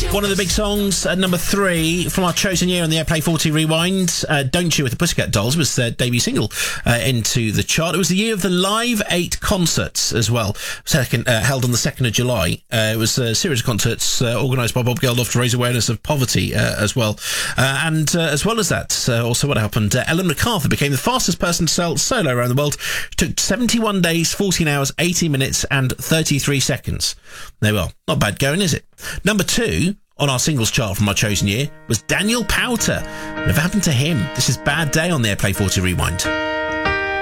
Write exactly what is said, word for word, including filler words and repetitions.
One of the big songs at number three from our chosen year on the Airplay forty Rewind, uh, Don't You with the Pussycat Dolls, was their debut single uh, into the chart. It was the year of the Live eight concerts as well, second, uh, held on the second of July. Uh, it was a series of concerts uh, organised by Bob Geldof to raise awareness of poverty uh, as well. Uh, and uh, as well as that, uh, also what happened, uh, Ellen MacArthur became the fastest person to sell solo around the world. It took seventy-one days, fourteen hours, eighty minutes and thirty-three seconds. There we are. Not bad going, is it? Number two on our singles chart from our chosen year was Daniel Powter. Whatever happened to him? This is Bad Day on the Airplay forty Rewind.